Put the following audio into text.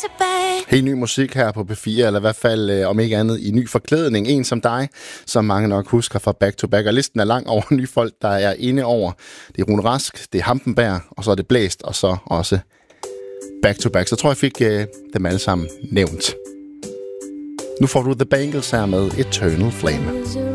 to back. Helt ny musik her på P4, eller i hvert fald om ikke andet i ny forklædning. En som dig, som mange nok husker fra Back to Back. Og listen er lang over nye folk, der er inde over. Det er Rune Rask, det er Hampenberg, og så er det Blæst, og så også Back to Back. Så tror jeg fik dem alle sammen nævnt. Nu får du The Bangles her med Eternal Flame.